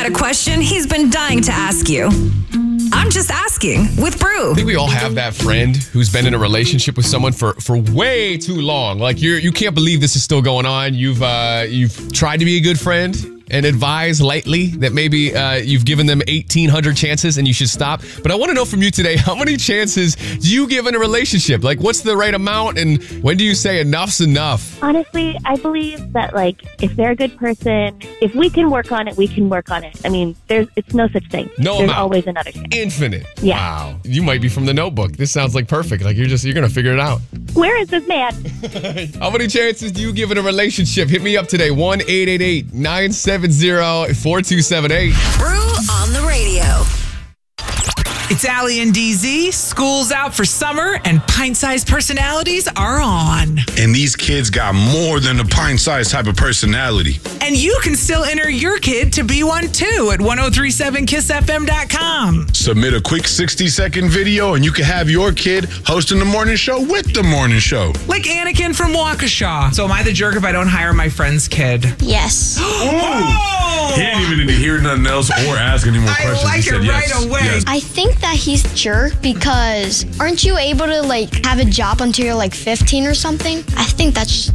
got a question he's been dying to ask you. I'm just asking with Brew. I think we all have that friend who's been in a relationship with someone for way too long. Like you can't believe this is still going on. You've tried to be a good friend and advise lightly that maybe you've given them 1,800 chances and you should stop. But I want to know from you today, how many chances do you give in a relationship? Like, what's the right amount, and when do you say enough's enough? Honestly, I believe that, like, if they're a good person, if we can work on it, we can work on it. I mean, it's no such thing. No There's amount. always another chance. Infinite. Yeah. Wow. You might be from The Notebook. This sounds like perfect. Like you're going to figure it out. Where is this man? How many chances do you give in a relationship? Hit me up today. 1-888-970-4278. Brew on the radio. It's Allie and DZ. School's out for summer, and pint-sized personalities are on. And these kids got more than a pint-sized type of personality. And you can still enter your kid to be one too at 1037kissfm.com. Submit a quick 60-second video, and you can have your kid hosting the morning show with the morning show. Like Anakin from Waukesha. So am I the jerk if I don't hire my friend's kid? Yes. He didn't even need to hear nothing else or ask any more questions. I like He said it yes, right away. yes. I think that he's a jerk because aren't you able to like have a job until you're like 15 or something? I think that's